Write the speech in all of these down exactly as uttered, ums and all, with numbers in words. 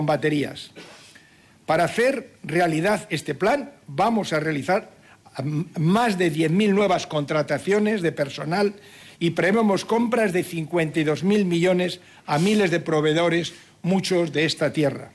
baterías. Para hacer realidad este plan, vamos a realizar más de diez mil nuevas contrataciones de personal y prevemos compras de cincuenta y dos mil millones a miles de proveedores, muchos de esta tierra.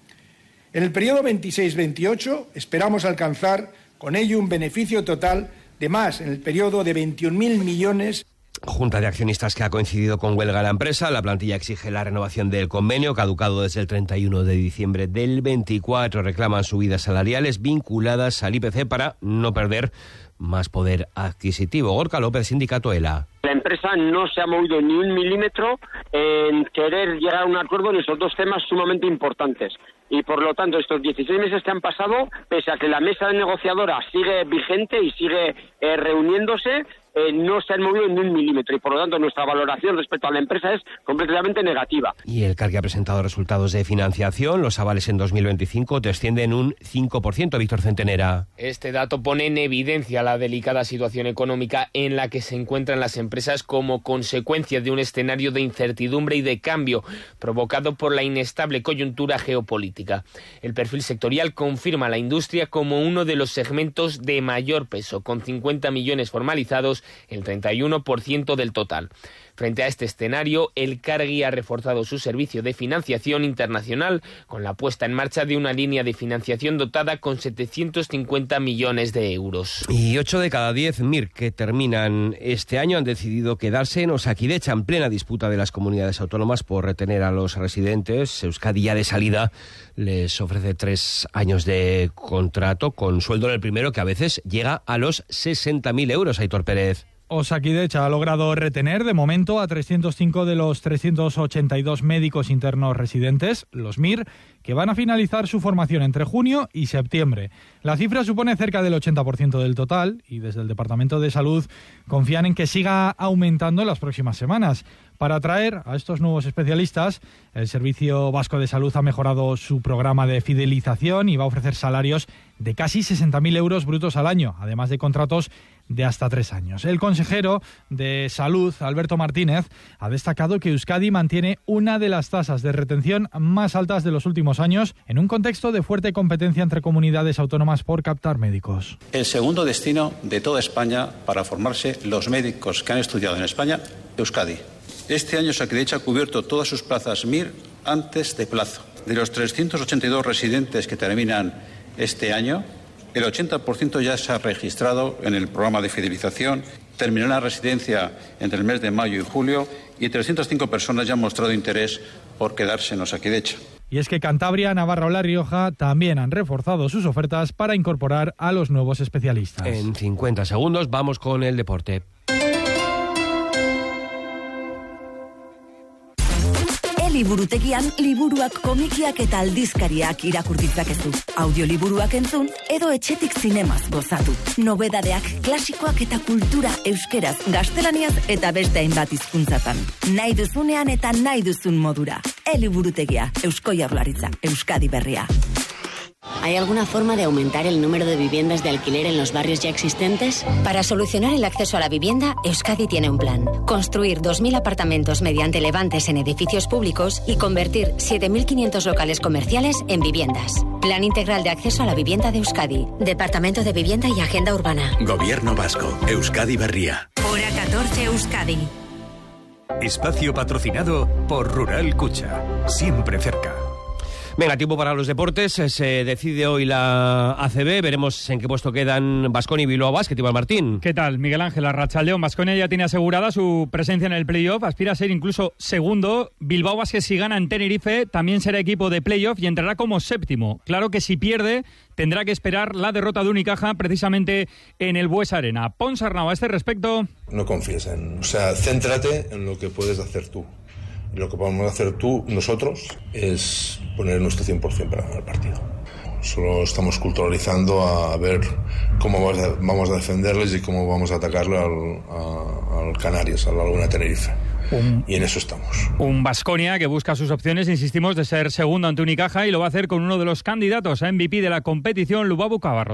En el periodo veintiséis veintiocho esperamos alcanzar con ello un beneficio total de más, en el periodo de veintiún mil millones. Junta de accionistas que ha coincidido con huelga de la empresa. La plantilla exige la renovación del convenio, caducado desde el treinta y uno de diciembre del veinticuatro. Reclaman subidas salariales vinculadas al I P C para no perder más poder adquisitivo. Gorka López, sindicato ELA. La empresa no se ha movido ni un milímetro en querer llegar a un acuerdo en esos dos temas sumamente importantes. Y por lo tanto, estos dieciséis meses que han pasado, pese a que la mesa negociadora sigue vigente y sigue eh, reuniéndose, eh, no se han movido ni un milímetro. Y por lo tanto, nuestra valoración respecto a la empresa es completamente negativa. Y el C A R, que ha presentado resultados de financiación, los avales en dos mil veinticinco descienden un cinco por ciento. Víctor Centenera. Este dato pone en evidencia la delicada situación económica en la que se encuentran las empresas como consecuencia de un escenario de incertidumbre y de cambio provocado por la inestable coyuntura geopolítica. El perfil sectorial confirma a la industria como uno de los segmentos de mayor peso, con cincuenta millones formalizados, el treinta y uno por ciento del total. Frente a este escenario, el Cargi ha reforzado su servicio de financiación internacional con la puesta en marcha de una línea de financiación dotada con setecientos cincuenta millones de euros. Y ocho de cada diez M I R que terminan este año han decidido quedarse en Osakidecha, en plena disputa de las comunidades autónomas por retener a los residentes. Euskadi, ya de salida, les ofrece tres años de contrato con sueldo en el primero que a veces llega a los sesenta mil euros. Aitor Pérez. Osakidecha ha logrado retener de momento a trescientos cinco de los trescientos ochenta y dos médicos internos residentes, los M I R, que van a finalizar su formación entre junio y septiembre. La cifra supone cerca del ochenta por ciento del total y desde el Departamento de Salud confían en que siga aumentando en las próximas semanas. Para atraer a estos nuevos especialistas, el Servicio Vasco de Salud ha mejorado su programa de fidelización y va a ofrecer salarios de casi sesenta mil euros brutos al año, además de contratos de hasta tres años. El consejero de Salud, Alberto Martínez, ha destacado que Euskadi mantiene una de las tasas de retención más altas de los últimos años en un contexto de fuerte competencia entre comunidades autónomas por captar médicos. El segundo destino de toda España para formarse los médicos que han estudiado en España, Euskadi. Este año Osakidecha ha cubierto todas sus plazas M I R antes de plazo. De los trescientos ochenta y dos residentes que terminan este año, el ochenta por ciento ya se ha registrado en el programa de fidelización, terminará la residencia entre el mes de mayo y julio y trescientas cinco personas ya han mostrado interés por quedarse en Osakidecha. Y es que Cantabria, Navarra o La Rioja también han reforzado sus ofertas para incorporar a los nuevos especialistas. En cincuenta segundos vamos con el deporte. Liburutegian liburuak, komikiak eta aldizkariak irakur ditzakezu. Audioliburuak entzun edo etxetik zinemaz gozatu. Nobedadeak, klasikoak eta kultura euskeraz, gaztelaniaz eta beste hainbat hizkuntzatan. Nahi duzunean eta nahi duzun modura. Eliburutegia, Eusko Jaurlaritza, Euskadi Berria. ¿Hay alguna forma de aumentar el número de viviendas de alquiler en los barrios ya existentes? Para solucionar el acceso a la vivienda, Euskadi tiene un plan. Construir dos mil apartamentos mediante levantes en edificios públicos y convertir siete mil quinientos locales comerciales en viviendas. Plan integral de acceso a la vivienda de Euskadi. Departamento de Vivienda y Agenda Urbana. Gobierno Vasco. Euskadi Berria. Hora catorce Euskadi. Espacio patrocinado por Rural Cucha. Siempre cerca. Venga, tiempo para los deportes. Se decide hoy la A C B. Veremos en qué puesto quedan Baskonia y Bilbao Basket. Iván Martín. ¿Qué tal, Miguel Ángel? Arratsaldeon. Baskonia ya tiene asegurada su presencia en el playoff. Aspira a ser incluso segundo. Bilbao Basket, si gana en Tenerife, también será equipo de playoff y entrará como séptimo. Claro que si pierde, tendrá que esperar la derrota de Unicaja precisamente en el Bues Arena. Pons Arnau, a este respecto. No confíes en... O sea, céntrate en lo que puedes hacer tú. Lo que podemos hacer tú, nosotros, es poner nuestro cien por ciento para ganar el partido. Solo estamos culturalizando a ver cómo vamos a defenderles y cómo vamos a atacarle al, a, al Canarias, a la Laguna Tenerife. Un, y en eso estamos. Un Baskonia que busca sus opciones, insistimos, de ser segundo ante Unicaja y lo va a hacer con uno de los candidatos a M V P de la competición, Lubabu Cabarrot.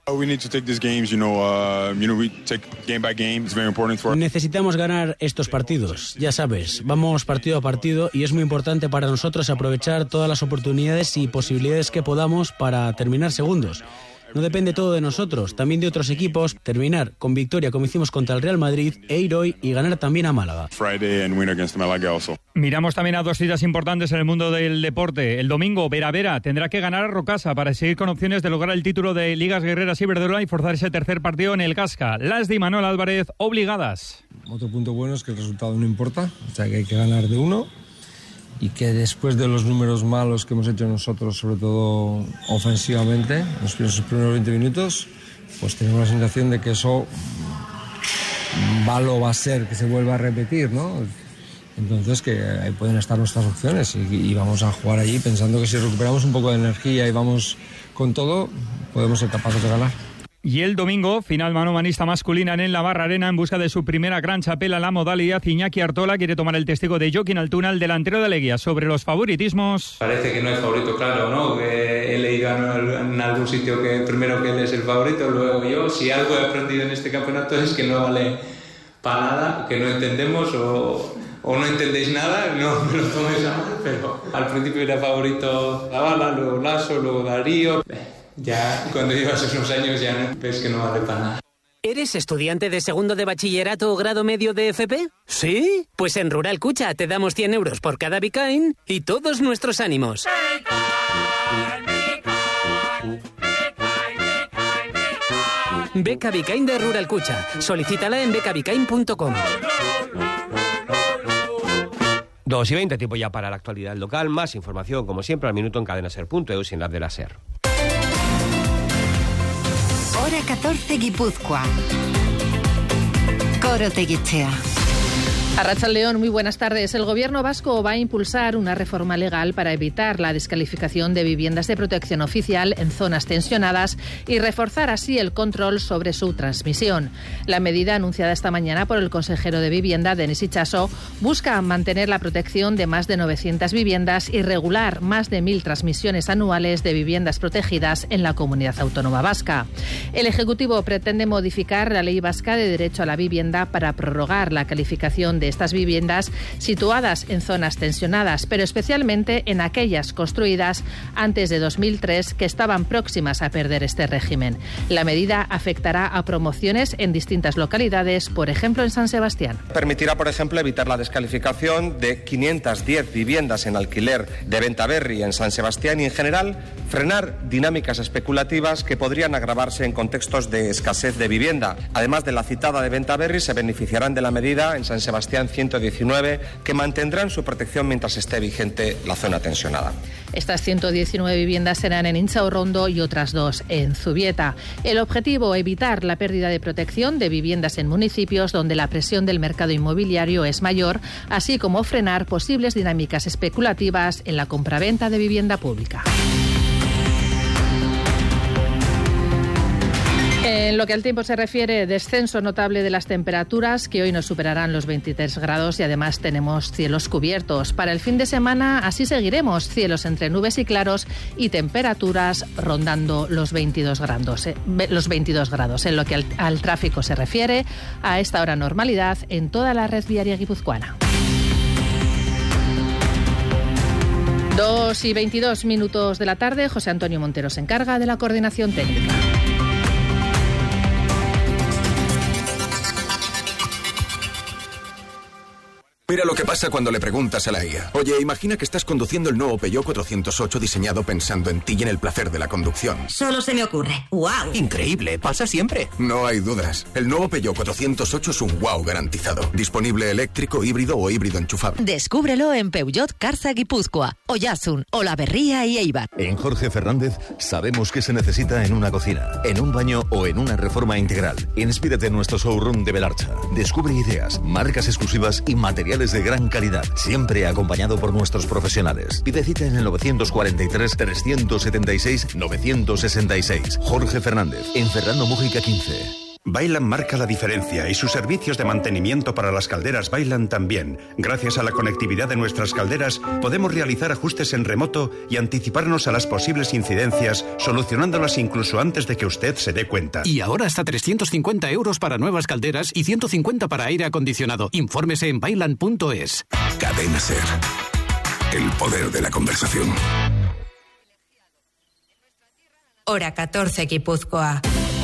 Necesitamos ganar estos partidos, ya sabes, vamos partido a partido y es muy importante para nosotros aprovechar todas las oportunidades y posibilidades que podamos para terminar segundos. No depende todo de nosotros, también de otros equipos, terminar con victoria como hicimos contra el Real Madrid e ir hoy y ganar también a Málaga. Miramos también a dos citas importantes en el mundo del deporte. El domingo, Vera Vera tendrá que ganar a Rocasa para seguir con opciones de lograr el título de Ligas Guerreras Iberdrola y forzar ese tercer partido en el Casca. Las de Manuel Álvarez obligadas. Otro punto bueno es que el resultado no importa, o sea que hay que ganar de uno. Y que después de los números malos que hemos hecho nosotros, sobre todo ofensivamente, los primeros veinte minutos, pues tenemos la sensación de que eso malo va a ser que se vuelva a repetir, ¿no? Entonces que ahí pueden estar nuestras opciones y, y vamos a jugar allí pensando que si recuperamos un poco de energía y vamos con todo, podemos ser capaces de ganar. Y el domingo, final manomanista masculina en la Barra Arena en busca de su primera gran chapela. La modalidad, Iñaki Artola quiere tomar el testigo de Joaquín Altuna, el delantero de Leguía, sobre los favoritismos. Parece que no es favorito, claro, ¿no? Que he leído en algún sitio que primero que él es el favorito, luego yo. Si algo he aprendido en este campeonato es que no vale para nada, que no entendemos o, o no entendéis nada, no me lo toméis a mal, pero al principio era favorito Zavala, luego Lasso, luego Darío. Ya cuando llevas unos años ya ves que no vale para nada. ¿Eres estudiante de segundo de bachillerato o grado medio de F P? ¿Sí? Pues en Rural Cucha te damos cien euros por cada Bitcoin y todos nuestros ánimos. Beca Bitcoin de Rural Cucha. Solicítala en beca bitcoin punto com. dos y veinte, tiempo ya para la actualidad local. Más información, como siempre, al minuto en cadena ser punto e u sin la de la SER. Hora catorce, Guipúzcoa. Coro Teguichea. Arratsaldeon, muy buenas tardes. El Gobierno vasco va a impulsar una reforma legal para evitar la descalificación de viviendas de protección oficial en zonas tensionadas y reforzar así el control sobre su transmisión. La medida anunciada esta mañana por el consejero de Vivienda, Denis Itxaso, busca mantener la protección de más de novecientas viviendas y regular más de mil transmisiones anuales de viviendas protegidas en la comunidad autónoma vasca. El Ejecutivo pretende modificar la Ley Vasca de Derecho a la Vivienda para prorrogar la calificación de de estas viviendas situadas en zonas tensionadas, pero especialmente en aquellas construidas antes de dos mil tres que estaban próximas a perder este régimen. La medida afectará a promociones en distintas localidades, por ejemplo en San Sebastián. Permitirá, por ejemplo, evitar la descalificación de quinientas diez viviendas en alquiler de Bentaberri en San Sebastián y, en general, frenar dinámicas especulativas que podrían agravarse en contextos de escasez de vivienda. Además de la citada de Bentaberri, se beneficiarán de la medida en San Sebastián ciento diecinueve, que mantendrán su protección mientras esté vigente la zona tensionada. Estas ciento diecinueve viviendas serán en Inchaurrondo y otras dos en Zubieta. El objetivo, evitar la pérdida de protección de viviendas en municipios donde la presión del mercado inmobiliario es mayor, así como frenar posibles dinámicas especulativas en la compraventa de vivienda pública. En lo que al tiempo se refiere, descenso notable de las temperaturas que hoy nos superarán los veintitrés grados y además tenemos cielos cubiertos. Para el fin de semana así seguiremos, cielos entre nubes y claros y temperaturas rondando los veintidós grados. Eh, los veintidós grados. En lo que al, al tráfico se refiere, a esta hora normalidad en toda la red viaria guipuzcoana. Dos y veintidós minutos de la tarde, José Antonio Montero se encarga de la coordinación técnica. Mira lo que pasa cuando le preguntas a la I A. Oye, imagina que estás conduciendo el nuevo Peugeot cuatrocientos ocho diseñado pensando en ti y en el placer de la conducción. Solo se me ocurre. ¡Wow! Increíble, pasa siempre. No hay dudas. El nuevo Peugeot cuatrocientos ocho es un wow garantizado. Disponible eléctrico, híbrido o híbrido enchufable. Descúbrelo en Peugeot Carza Guipúzcoa, Oyarzun, Olaberría y Eibar. En Jorge Fernández sabemos qué se necesita en una cocina, en un baño o en una reforma integral. Inspírate en nuestro showroom de Belarcha. Descubre ideas, marcas exclusivas y materiales de gran calidad, siempre acompañado por nuestros profesionales. Pide cita en el novecientos cuarenta y tres, trescientos setenta y seis, novecientos sesenta y seis. Jorge Fernández, en Fernando Mújica quince. Vaillant marca la diferencia y sus servicios de mantenimiento para las calderas Vaillant también. Gracias a la conectividad de nuestras calderas, podemos realizar ajustes en remoto y anticiparnos a las posibles incidencias, solucionándolas incluso antes de que usted se dé cuenta. Y ahora hasta trescientos cincuenta euros para nuevas calderas y ciento cincuenta para aire acondicionado. Infórmese en vaillant punto es. Cadena SER. El poder de la conversación. Hora catorce, Guipúzcoa.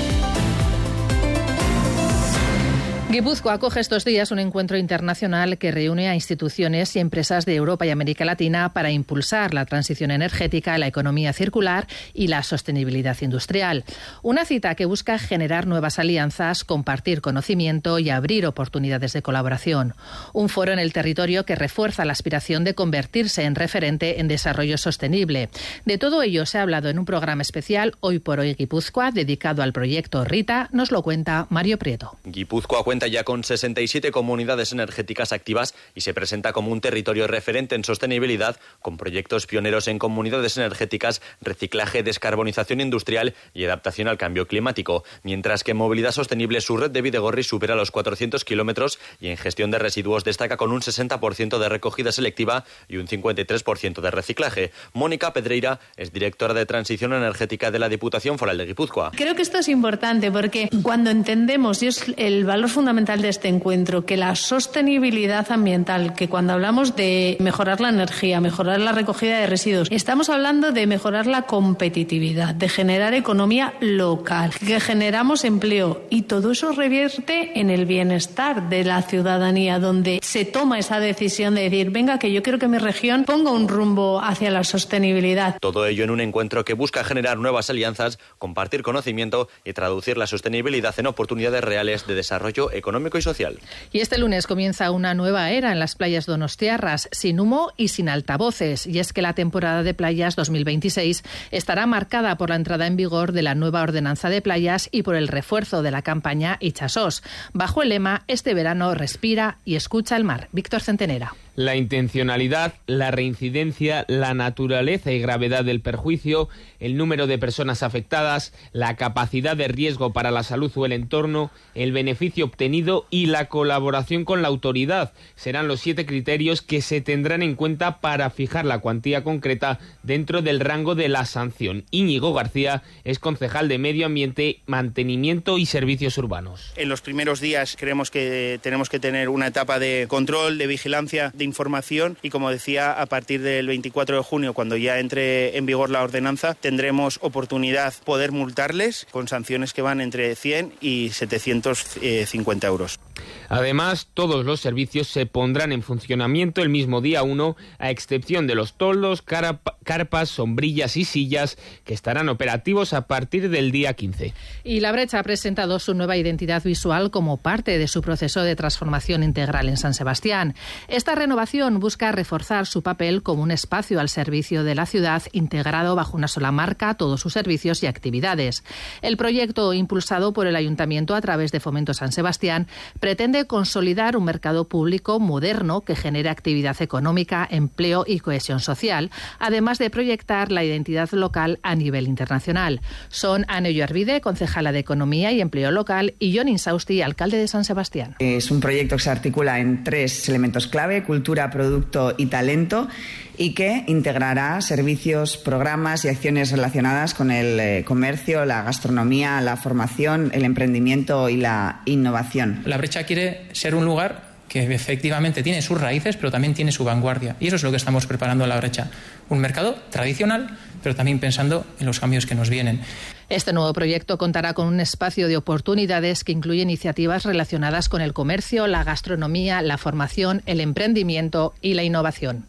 Guipúzcoa acoge estos días un encuentro internacional que reúne a instituciones y empresas de Europa y América Latina para impulsar la transición energética, la economía circular y la sostenibilidad industrial. Una cita que busca generar nuevas alianzas, compartir conocimiento y abrir oportunidades de colaboración. Un foro en el territorio que refuerza la aspiración de convertirse en referente en desarrollo sostenible. De todo ello se ha hablado en un programa especial Hoy por Hoy Guipúzcoa, dedicado al proyecto Rita. Nos lo cuenta Mario Prieto. Guipúzcoa cuenta ya con sesenta y siete comunidades energéticas activas y se presenta como un territorio referente en sostenibilidad, con proyectos pioneros en comunidades energéticas, reciclaje, descarbonización industrial y adaptación al cambio climático, mientras que en movilidad sostenible su red de Bidegorri supera los cuatrocientos kilómetros y en gestión de residuos destaca con un sesenta por ciento de recogida selectiva y un cincuenta y tres por ciento de reciclaje. Mónica Pedreira es directora de Transición Energética de la Diputación Foral de Guipúzcoa. Creo que esto es importante porque cuando entendemos, y es el valor fundamental de este encuentro, que la sostenibilidad ambiental, que cuando hablamos de mejorar la energía, mejorar la recogida de residuos, estamos hablando de mejorar la competitividad, de generar economía local, que generamos empleo y todo eso revierte en el bienestar de la ciudadanía, donde se toma esa decisión de decir, venga, que yo quiero que mi región ponga un rumbo hacia la sostenibilidad. Todo ello en un encuentro que busca generar nuevas alianzas, compartir conocimiento y traducir la sostenibilidad en oportunidades reales de desarrollo económico y social. Y este lunes comienza una nueva era en las playas donostiarras, sin humo y sin altavoces. Y es que la temporada de playas dos mil veintiséis estará marcada por la entrada en vigor de la nueva ordenanza de playas y por el refuerzo de la campaña Itxasos, bajo el lema Este verano respira y escucha el mar. Víctor Centenera. La intencionalidad, la reincidencia, la naturaleza y gravedad del perjuicio, el número de personas afectadas, la capacidad de riesgo para la salud o el entorno, el beneficio obtenido y la colaboración con la autoridad serán los siete criterios que se tendrán en cuenta para fijar la cuantía concreta dentro del rango de la sanción. Íñigo García es concejal de Medio Ambiente, Mantenimiento y Servicios Urbanos. En los primeros días creemos que tenemos que tener una etapa de control, de vigilancia, de información y, como decía, a partir del veinticuatro de junio, cuando ya entre en vigor la ordenanza, tendremos oportunidad poder multarles con sanciones que van entre cien y setecientos cincuenta euros. Además, todos los servicios se pondrán en funcionamiento el mismo día uno, a excepción de los toldos, carpas, sombrillas y sillas, que estarán operativos a partir del día quince. Y La Brecha ha presentado su nueva identidad visual como parte de su proceso de transformación integral en San Sebastián. Esta renovación busca reforzar su papel como un espacio al servicio de la ciudad, integrado bajo una sola marca todos sus servicios y actividades. El proyecto, impulsado por el Ayuntamiento a través de Fomento San Sebastián, pretende consolidar un mercado público moderno que genere actividad económica, empleo y cohesión social, además de proyectar la identidad local a nivel internacional. Son Ana Arvide, concejala de Economía y Empleo Local, y Jon Insausti, alcalde de San Sebastián. Es un proyecto que se articula en tres elementos clave: cultura, producto y talento, y que integrará servicios, programas y acciones relacionadas con el eh, comercio, la gastronomía, la formación, el emprendimiento y la innovación. La Brecha quiere ser un lugar que efectivamente tiene sus raíces, pero también tiene su vanguardia. Y eso es lo que estamos preparando en La Brecha. Un mercado tradicional, pero también pensando en los cambios que nos vienen. Este nuevo proyecto contará con un espacio de oportunidades que incluye iniciativas relacionadas con el comercio, la gastronomía, la formación, el emprendimiento y la innovación.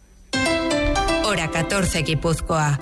Hora catorce, Guipúzcoa.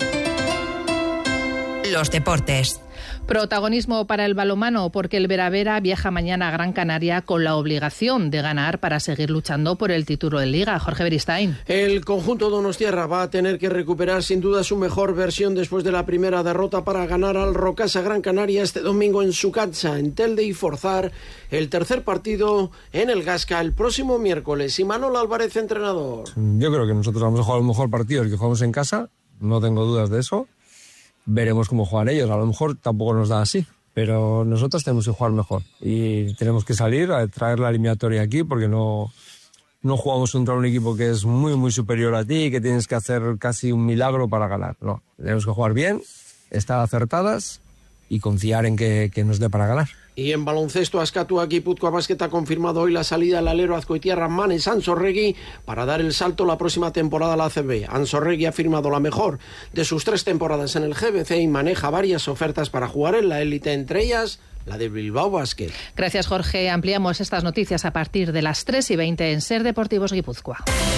Los deportes. Protagonismo para el balonmano, porque el Veravera viaja mañana a Gran Canaria con la obligación de ganar para seguir luchando por el título de Liga. Jorge Beristain. El conjunto donostiarra va a tener que recuperar sin duda su mejor versión después de la primera derrota para ganar al Rocasa Gran Canaria este domingo en su cancha, en Telde, y forzar el tercer partido en el Gasca el próximo miércoles. Y Manolo Álvarez, entrenador. Yo creo que nosotros vamos a jugar un mejor partido el que jugamos en casa, no tengo dudas de eso. Veremos cómo juegan ellos, a lo mejor tampoco nos da así, pero nosotros tenemos que jugar mejor y tenemos que salir a traer la eliminatoria aquí porque no, no jugamos contra un equipo que es muy, muy superior a ti y que tienes que hacer casi un milagro para ganar. No, tenemos que jugar bien, estar acertadas y confiar en que, que nos dé para ganar. Y en baloncesto, Askatua Gipuzkoa Basket ha confirmado hoy la salida del alero azcoitiarra Manes Ansorregui para dar el salto la próxima temporada a la A C B. Ansorregui ha firmado la mejor de sus tres temporadas en el G B C y maneja varias ofertas para jugar en la élite, entre ellas la de Bilbao Basket. Gracias, Jorge. Ampliamos estas noticias a partir de las tres y veinte en Ser Deportivos Guipúzcoa.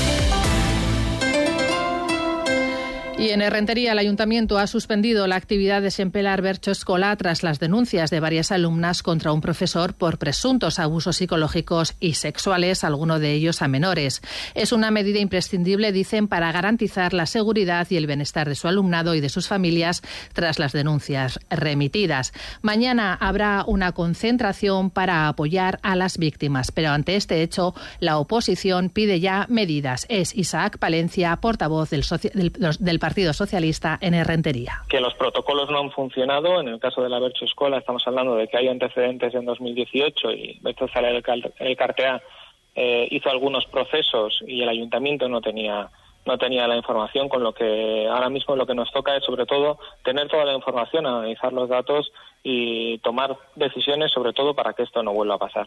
Y en Errentería, el Ayuntamiento ha suspendido la actividad de Sempelar Bertso Escola tras las denuncias de varias alumnas contra un profesor por presuntos abusos psicológicos y sexuales, alguno de ellos a menores. Es una medida imprescindible, dicen, para garantizar la seguridad y el bienestar de su alumnado y de sus familias tras las denuncias remitidas. Mañana habrá una concentración para apoyar a las víctimas, pero ante este hecho, la oposición pide ya medidas. Es Isaac Palencia, portavoz del, soci- del, del Partido Socialista en Errentería. Que los protocolos no han funcionado. En el caso de la Bertso Escola estamos hablando de que hay antecedentes en dos mil dieciocho y Bertso Elkartea eh, hizo algunos procesos y el ayuntamiento no tenía no tenía la información, con lo que ahora mismo lo que nos toca es sobre todo tener toda la información, analizar los datos y tomar decisiones sobre todo para que esto no vuelva a pasar.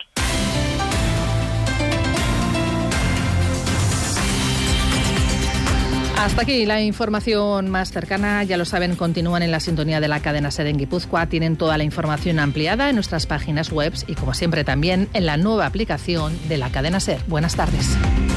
Hasta aquí la información más cercana. Ya lo saben, continúan en la sintonía de la cadena SER en Guipúzcoa. Tienen toda la información ampliada en nuestras páginas web y, como siempre, también en la nueva aplicación de la cadena SER. Buenas tardes.